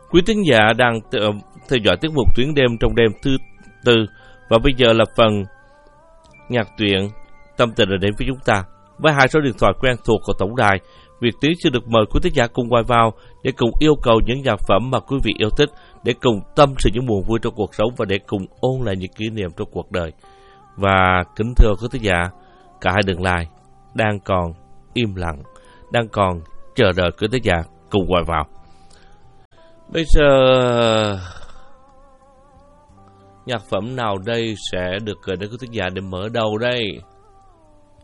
Quý thính giả đang theo dõi tiết mục Tuyến đêm trong đêm thứ tư, và bây giờ là phần nhạc truyện tâm tình đã đến với chúng ta. Với hai số điện thoại quen thuộc của tổng đài, Việt Tuyến xin được mời quý thính giả cùng quay vào để cùng yêu cầu những nhạc phẩm mà quý vị yêu thích, để cùng tâm sự những buồn vui trong cuộc sống và để cùng ôn lại những kỷ niệm trong cuộc đời. Và kính thưa quý thính giả, cả hai đường line đang còn im lặng, đang còn chờ đợi quý thính giả cùng quay vào. Bây giờ nhạc phẩm nào đây sẽ được gửi đến quý thính giả để mở đầu đây?